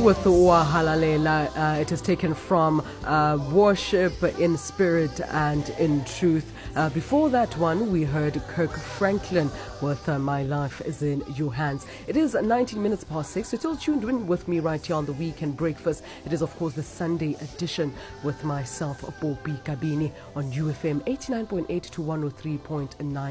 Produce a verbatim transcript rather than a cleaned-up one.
with Wahalalela. Uh, it is taken from uh, Worship in Spirit and in Truth. Uh, before that one, we heard Kirk Franklin with uh, My Life is in Your Hands. It is nineteen minutes past six. So still tuned in with me right here on the Weekend Breakfast. It is, of course, the Sunday edition with myself, Bobby Kabini, on U F M eighty-nine point eight to one oh three point nine.